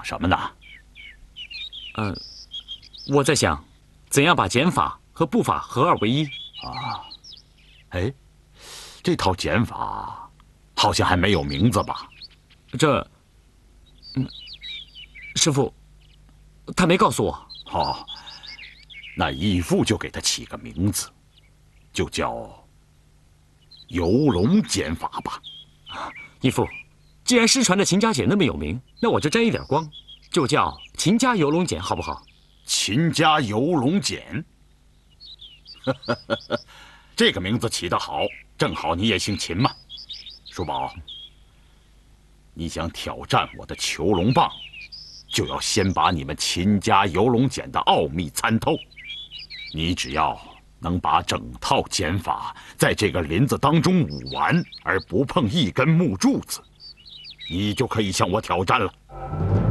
想什么呢？ 我在想，怎样把减法和步法合二为一啊？哎，这套减法好像还没有名字吧？ 师傅，他没告诉我。 好，那义父就给他起个名字，就叫游龙减法吧。 义父，既然失传的秦家剪那么有名，那我就沾一点光，就叫秦家游龙剪，好不好？ 秦家游龙剪，这个名字起得好，正好你也姓秦嘛。叔宝，你想挑战我的囚龙棒，就要先把你们秦家游龙剪的奥秘参透。你只要能把整套剪法在这个林子当中舞完，而不碰一根木柱子，你就可以向我挑战了。